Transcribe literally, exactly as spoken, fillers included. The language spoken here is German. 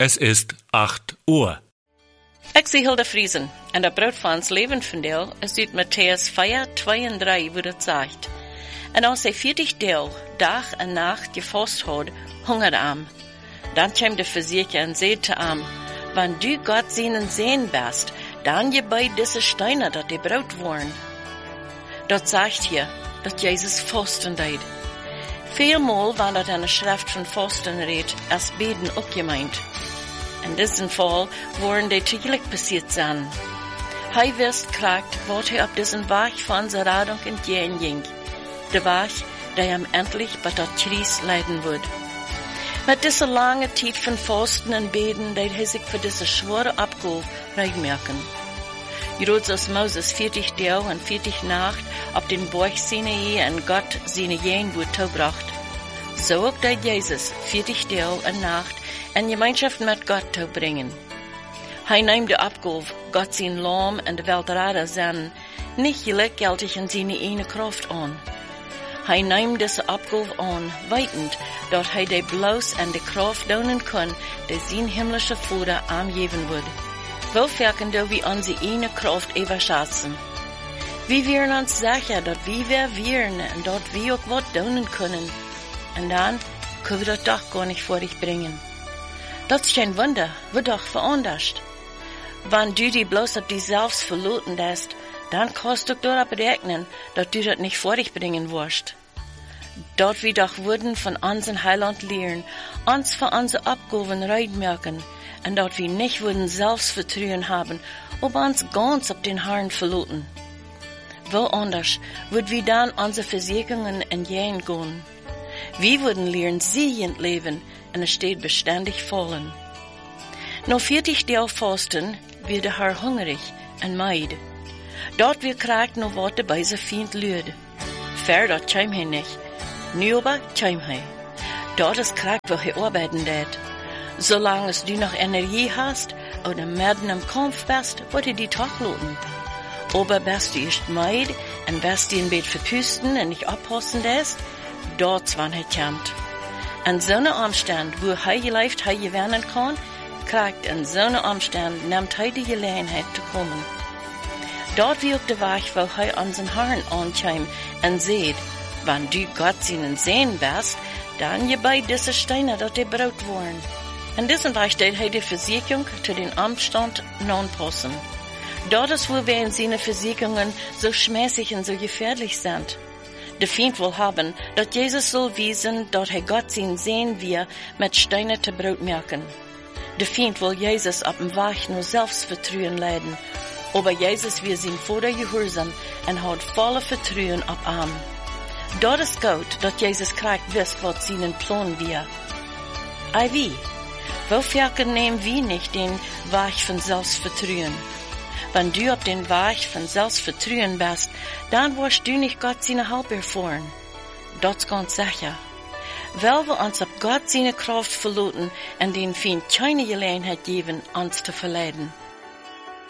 Es ist acht Uhr. Ik zie Hilde Friesen, en dat brood van ons levensverdeel is uit Matthäus vier, twee en drie, wo het zegt. En als hij veertig deel, dag en nacht gevost had, hungert am. Dan kwam de Versieker en zei te am, wann du Gott seinen sehen bist, dann je bei diese Steine, dat die brood worden. Dat zegt hier, dat Jezus fasten deed. Vielmal war dat eine Schrift von Fasten redt, als Beten ook gemeint. In diesem Fall waren die tegelijk passiert sein. Hij wist kragt, wat hij op diesen Weg von seiner Radung entgegenging. Der Weg, der ihm endlich bei der Kries leiden wird. Mit dieser langen Zeit von Fasten und Beten, deed hij sich für diese schwere Abgabe rechtmerken. Jedoch als Moses vierzig Tage und vierzig Nacht auf den Berg Sinai und Gott seine Jenwood zubracht. So auch deed Jesus vierzig Tage und Nacht in Gemeinschaft mit Gott zu bringen. Hij nahm de Abgabe, Gott sein Lamm und de Weltretter sein, nicht gleichgültig in seine eine Kraft an. Hij nahm diese Abgabe an, weitend, dat hij de bloß an de Kraft donen kann, die sein himmlischer Vater ihm geben wird. Wo verken do wir unsere eine Kraft überschätzen? Wir werden uns sicher, dass wir wer wären und dass wir auch was donen können. Und dann können wir das doch gar nicht vor dich bringen. Das ist kein Wunder, wird doch veranlasst. Wenn du dich bloß auf dich selbst verloten lässt, dann kannst du darauf berechnen, dass du das nicht vor dich bringen wirst. Dort wir doch würden von unseren Heiland lehren, uns für unsere Abgaben reitmerken, und dort wir nicht würden Selbstvertrauen haben, ob uns ganz auf den Herrn verloten. Wo anders würden wir dann unsere Versicherungen entgegengehen. Wir würden lernen, siegend leben, und es steht beständig fallen. Nach vierzig Tagen Fasten wird der Herr hungrig und meid. Dort wir kragt noch Worte bei se Feind lüd. Ver dort käm hij nicht. Nu aber käm hij. Dort ist kragt, wo hij arbeiten det. Solange du noch Energie hast oder mitten im Kampf bist, wird er die Tag loten. Aber bist du erst meid und bist du in Bett verpüsten und nicht abpassen lässt, dort wann er kämmt. In so einem Umstand, wo er gelebt, er gewinnen kann, kriegt in so einem Umstand, nimmt er die Gelegenheit zu kommen. Dort wie auf der Weg, wo er unseren Herrn ankommt und sieht, wenn du Gott seinen Sehen bist, dann je bei diese Steine, dat die Brot waren. In diesem Weg steht er die Versicherung zu den Umstand non-passen. Dort ist, wo wir in seine Versicherungen so schmäßig und so gefährlich sind. Der Feind will haben, dass Jesus soll wiesen, dass er Gott sein sehen wir mit Steine zu Brot merken. Der Feind will Jesus auf dem Weg nur Selbstvertrauen leiden, aber Jesus wird sein Vater gehorsam und hat volle Vertrauen auf ihm. Dort ist gut, dass Jesus kriegt wisst, was seinen Plan wir. Ei wie? Wofür nehmen wir nicht den Weg von Selbstvertrauen? Wenn du auf den Weg von Selbstvertrauen bist, dann wirst du nicht Gott seine Hilfe erfahren. Das ist ganz sicher. Weil wir uns auf Gott seine Kraft verloten und den Feind keine Gelegenheit geben, uns zu verleiden.